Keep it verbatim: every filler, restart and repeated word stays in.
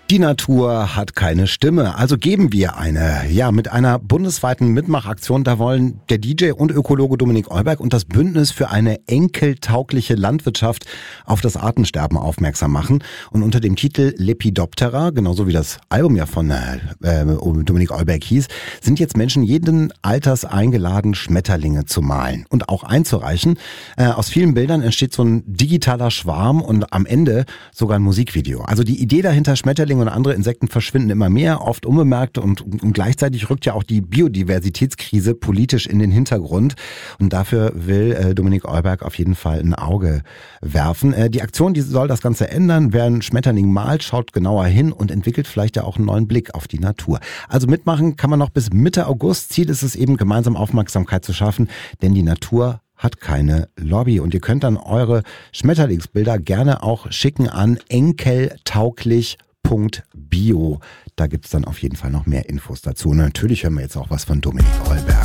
Die Natur hat keine Stimme, also geben wir eine. Ja, mit einer bundesweiten Mitmachaktion, da wollen der D J und Ökologe Dominik Eulberg und das Bündnis für eine enkeltaugliche Landwirtschaft auf das Artensterben aufmerksam machen. Und unter dem Titel Lepidoptera, genauso wie das Album ja von äh, Dominik Eulberg hieß, sind jetzt Menschen jeden Alters eingeladen, Schmetterlinge zu malen und auch einzureichen. Äh, aus vielen Bildern entsteht so ein digitaler Schwarm und am Ende sogar ein Musikvideo. Also die Idee dahinter, Schmetterlinge und andere Insekten verschwinden immer mehr, oft unbemerkt und, und gleichzeitig rückt ja auch die Biodiversitätskrise politisch in den Hintergrund und dafür will äh, Dominik Eulberg auf jeden Fall ein Auge werfen. Äh, die Aktion, die soll das Ganze ändern. Wer einen Schmetterling malt, schaut genauer hin und entwickelt vielleicht ja auch einen neuen Blick auf die Natur. Also mitmachen kann man noch bis Mitte August. Ziel ist es eben, gemeinsam Aufmerksamkeit zu schaffen, denn die Natur hat keine Lobby. Und ihr könnt dann eure Schmetterlingsbilder gerne auch schicken an enkeltauglich Punkt bio. Da gibt's dann auf jeden Fall noch mehr Infos dazu. Und natürlich hören wir jetzt auch was von Dominik Eulberg.